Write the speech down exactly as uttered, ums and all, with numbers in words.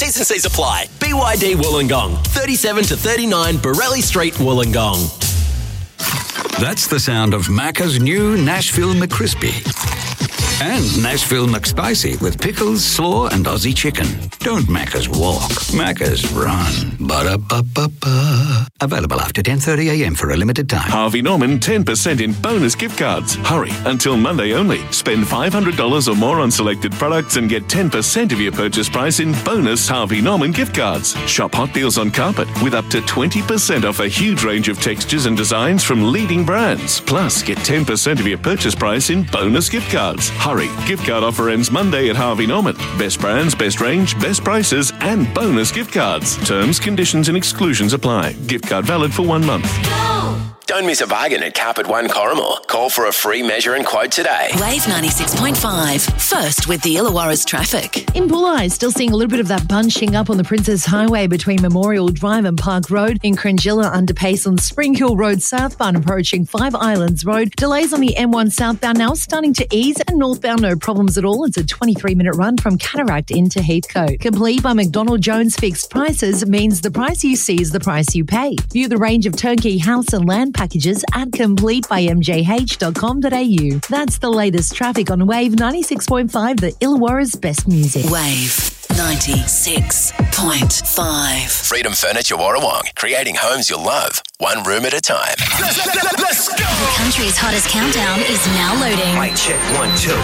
T's and C's apply. B Y D Wollongong, thirty-seven to thirty-nine Borelli Street, Wollongong. That's the sound of Macca's new Nashville McCrispy. And Nashville McSpicy with pickles, slaw and Aussie chicken. Don't Macca's walk, Macca's run. Ba-da-ba-ba-ba. Available after ten thirty a m for a limited time. Harvey Norman ten percent in bonus gift cards. Hurry, until Monday only. Spend five hundred dollars or more on selected products and get ten percent of your purchase price in bonus Harvey Norman gift cards. Shop hot deals on carpet with up to twenty percent off a huge range of textures and designs from leading brands. Plus, get ten percent of your purchase price in bonus gift cards. Hurry, gift card offer ends Monday at Harvey Norman. Best brands, best range, best prices and bonus gift cards. Terms, conditions and exclusions apply. Gift card valid for one month. Don't miss a bargain at Carpet One Corrimal. Call for a free measure and quote today. Wave ninety-six point five. First with the Illawarra's traffic. In Bulli, still seeing a little bit of that bunching up on the Princess Highway between Memorial Drive and Park Road. In Crangilla, underpace on Spring Hill Road southbound approaching Five Islands Road. Delays on the M one southbound now starting to ease, and northbound no problems at all. It's a twenty-three minute run from Cataract into Heathcote. Complete by McDonald Jones Fixed Prices means the price you see is the price you pay. View the range of turnkey house and land packages at complete by m j h dot com dot a u. That's the latest traffic on Wave ninety-six point five, the Illawarra's best music. Wave ninety-six point five. Freedom Furniture Warrawong. Creating homes you'll love, one room at a time. The country's hottest countdown is now loading. Mic check, one, two.